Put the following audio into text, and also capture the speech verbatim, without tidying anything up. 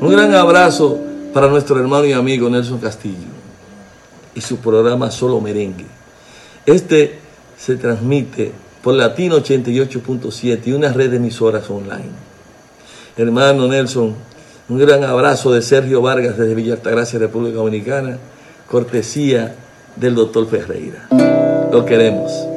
Un gran abrazo para nuestro hermano y amigo Nelson Castillo y su programa Solo Merengue. Este se transmite por Latino ochenta y ocho punto siete y una red de emisoras online. Hermano Nelson, un gran abrazo de Sergio Vargas desde Villa Altagracia, República Dominicana, cortesía del doctor Ferreira. Lo queremos.